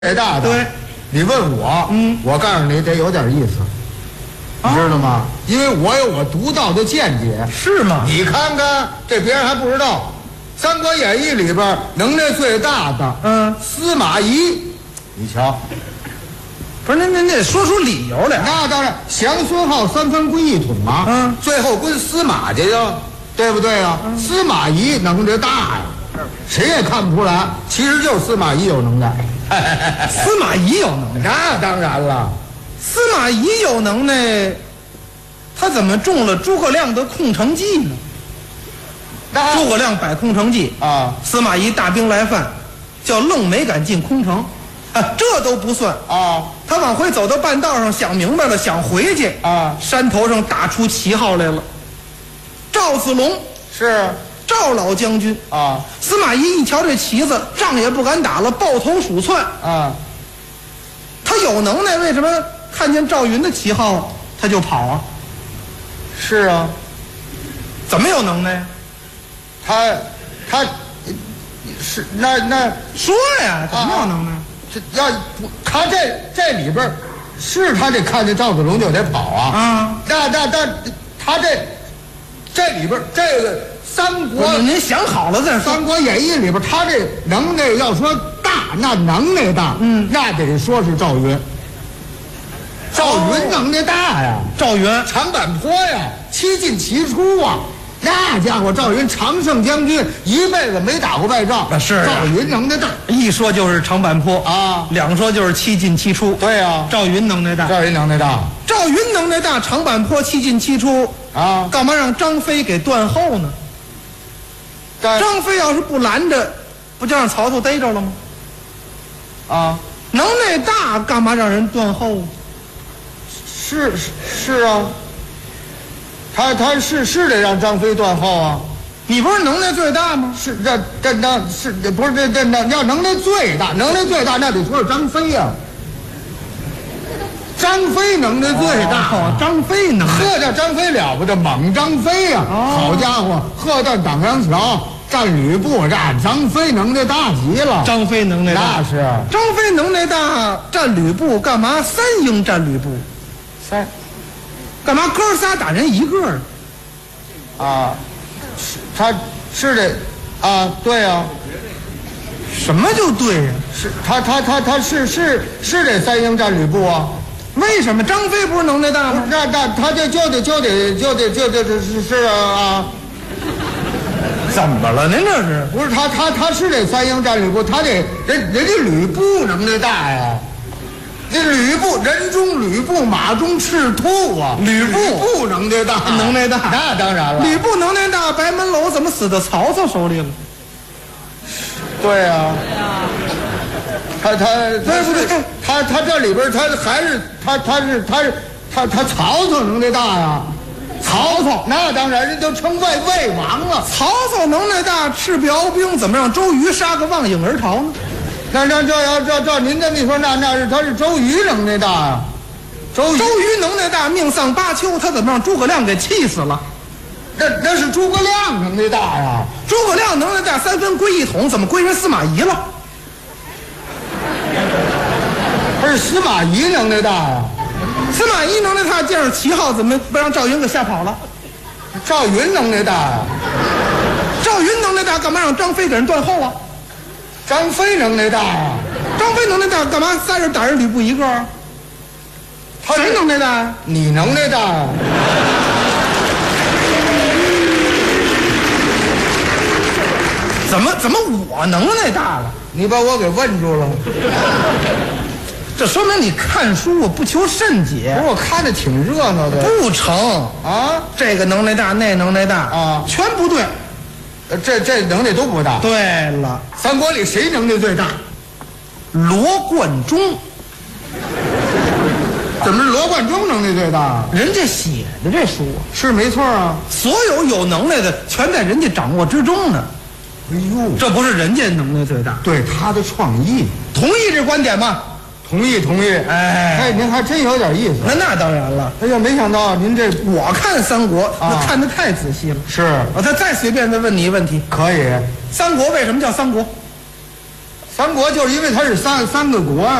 最大的。 对， 你问我，我告诉你得有点意思，你知道吗？因为我有我独到的见解。 是吗？ 你看看，这别人还不知道，《三国演义》里边能耐最大的，司马懿，你瞧， 不是您得说出理由来。 那当然，降孙浩三分归一统啊，最后归司马去呀，对不对啊？司马懿能耐大呀。谁也看不出来，其实就是司马懿有能耐。 司马懿有能耐， 那当然了。 司马懿有能耐，他怎么中了诸葛亮的空城计呢？诸葛亮摆空城计啊， 司马懿大兵来犯，叫愣没敢进空城，这都不算啊。 他往回走到半道上，想明白了，想回去啊， 山头上打出旗号来了。赵子龙是。 赵老将军啊， 司马懿一瞧这旗子，仗也不敢打了，抱头鼠窜啊。 他有能耐，为什么看见赵云的旗号他就跑啊？ 是啊， 怎么有能耐？ 他是那说呀，怎么有能耐？ 这要不他这里边是他这看见赵子龙就得跑啊啊！那他这里边这个。三国， 您想好了再说。 《三国演义》里边，他这能耐要说大，那能耐大，那得说是赵云。赵云能耐大呀， 赵云长坂坡呀，七进七出啊，那家伙赵云常胜将军，一辈子没打过败仗。 是赵云能耐大， 一说就是长坂坡啊， 两说就是七进七出。 对呀， 赵云能耐大， 赵云能耐大， 赵云能耐大，长坂坡七进七出啊， 干嘛让张飞给断后呢？张飞要是不拦着，不就让曹操逮着了吗？ 啊， 能耐大，干嘛让人断后？ 是啊，他是得让张飞断后啊。 你不是能耐最大吗？ 是这是不是这要能耐最大，那得说是张飞呀。张飞能耐最大， 张飞能耐， 呵，这张飞了不得，猛张飞呀！好家伙，贺断党杨桥，战吕布，这张飞能耐大极了。 张飞能耐大， 那是张飞能耐大，战吕布干嘛？三英战吕布，干嘛哥仨打人一个啊？他是得啊，对啊。 什么就对呀？ 是他是得三英战吕布啊。 为什么张飞不是能耐大吗？ 那他就得是啊？ 怎么了？您这是不是他是得三英战吕布，他得人家吕布能耐大呀。这吕布人中吕布，马中赤兔啊！吕布能耐大， 能耐大， 那当然了。 吕布能耐大，白门楼怎么死到曹操手里了？ 对啊。他对不对？ 他这里边他还是他曹操能耐大呀，曹操那当然人都称魏王了。 曹操能耐大，赤壁鏖兵怎么让周瑜杀个望影而逃呢？ 那照您这么一说，他是周瑜能耐大呀。周瑜能耐大，命丧巴丘，他怎么让诸葛亮给气死了？ 那是诸葛亮能耐大呀。 诸葛亮能耐大，三分归一统，怎么归人司马懿了？ 不是司马懿能耐大呀， 司马懿能耐大，见着旗号怎么不让赵云给吓跑了？ 赵云能耐大呀， 赵云能耐大，干嘛让张飞给人断后啊？ 张飞能耐大呀， 张飞能耐大，干嘛仨人打人吕布一个？谁能耐大？ 你能耐大呀。 怎么我能耐大了？ 你把我给问住了。 这说明你看书不求甚解。 不是，我看着挺热闹的。 不成啊， 这个能耐大，那能耐大啊， 全不对。 这能耐都不大。 对了， 三国里谁能耐最大？ 罗贯中。 怎么是罗贯中能耐最大？ 人家写的这书是没错啊， 所有能耐的全在人家掌握之中呢。 哎呦， 这不是人家能耐最大， 对他的创意。 同意这观点吗？ 同意。哎，您还真有点意思。 那当然了。 哎呀，没想到您这我看三国那看得太仔细了。 是， 我再随便的问你一问题。 可以。 三国为什么叫三国？ 三国就是因为它是三个国啊。